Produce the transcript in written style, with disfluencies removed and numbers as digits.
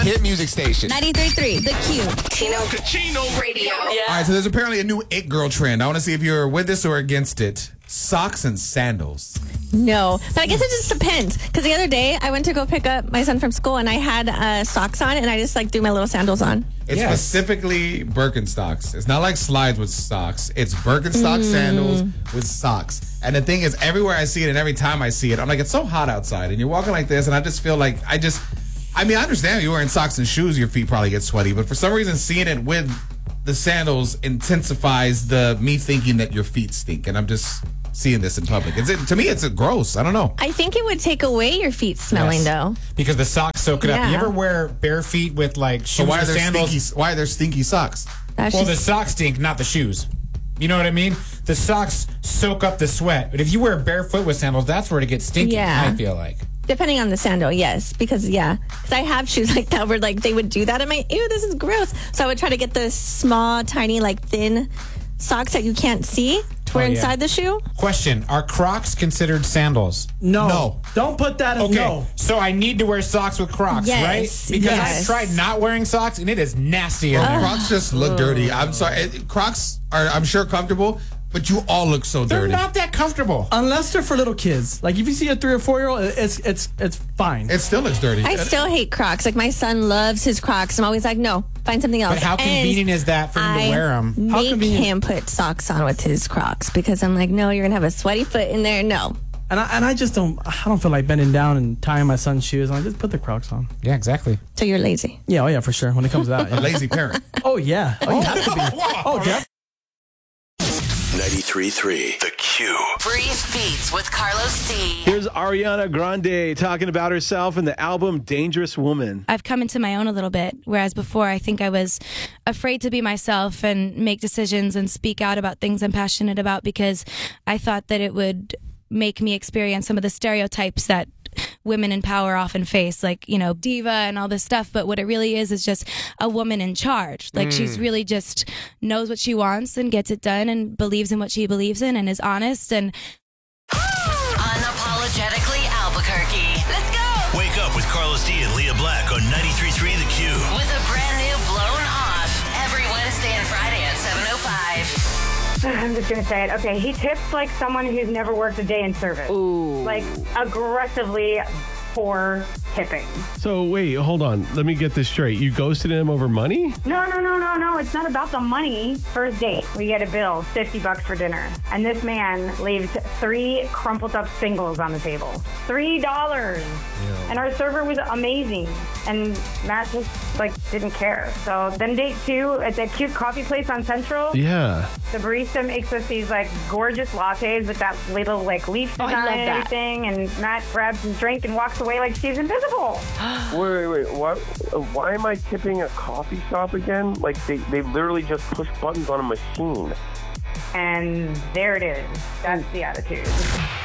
Hit music station. 93.3, The Q. Kachino Radio. All right, so there's apparently a new it girl trend. I want to see if you're with this or against it. Socks and sandals. No, but I guess it just depends. Because the other day, I went to go pick up my son from school, and I had socks on, and I just threw my little sandals on. It's specifically Birkenstocks. It's not like slides with socks. It's Birkenstock sandals with socks. And the thing is, everywhere I see it and every time I see it, I'm like, it's so hot outside. And you're walking like this, and I just feel like I understand you're wearing socks and shoes, your feet probably get sweaty. But for some reason, seeing it with the sandals intensifies me thinking that your feet stink. And I'm just seeing this in public. To me, it's gross. I don't know. I think it would take away your feet smelling, though. Because the socks soak it up. Yeah. You ever wear bare feet with shoes So why or are there sandals? why are there stinky socks? The socks stink, not the shoes. You know what I mean? The socks soak up the sweat. But if you wear barefoot with sandals, that's where it gets stinky, I feel like. Depending on the sandal, yes. Because I have shoes like that where they would do that. I'm like, ew, this is gross. So I would try to get the small, tiny, thin socks that you can't see to wear inside the shoe. Question, are Crocs considered sandals? No. Don't put that in. Okay, No. So I need to wear socks with Crocs, right? Because I've tried not wearing socks, and it is nasty in there. Crocs just look dirty. I'm sorry. Crocs are, I'm sure, comfortable, but you all look so They're dirty. not that comfortable. Unless they're for little kids. If you see a 3 or 4-year-old, it's fine. It still looks dirty. I still hate Crocs. My son loves his Crocs. I'm always like, no, find something else. But how convenient is that for him to wear them? Make him put socks on with his Crocs because I'm like, no, you're gonna have a sweaty foot in there. No. And I just don't. I don't feel like bending down and tying my son's shoes. I just put the Crocs on. Yeah, exactly. So you're lazy. Yeah, for sure. When it comes to that, A lazy parent. Oh yeah. Oh, you have to be. Oh, definitely. 93.3 The Q. Brief Beats with Carlos D. Here's Ariana Grande talking about herself in the album Dangerous Woman. I've come into my own a little bit, whereas before I think I was afraid to be myself and make decisions and speak out about things I'm passionate about because I thought that it would make me experience some of the stereotypes that women in power often face, diva and all this stuff. But what it really is just a woman in charge. She's really just knows what she wants and gets it done and believes in what she believes in and is honest and Unapologetically Albuquerque. Let's go. Wake up with Carlos D and Leah Black on 93.3 The Q. With a brand new Blown Off every Wednesday and Friday at 7:05. I'm just going to say it. Okay, he tips like someone who's never worked a day in service. Ooh. Aggressively poor tipping. So wait, hold on. Let me get this straight. You ghosted him over money? No. It's not about the money. First date, we get a bill, $50 for dinner. And this man leaves 3 crumpled up singles on the table. $3. Yeah. And our server was amazing. And Matt just didn't care. So then date 2 at that cute coffee place on Central. Yeah. The barista makes us these gorgeous lattes with that little leaf design and everything. And Matt grabs his drink and walks away like she's invisible. Wait. Why am I tipping a coffee shop again? They literally just push buttons on a machine. And there it is. That's the attitude.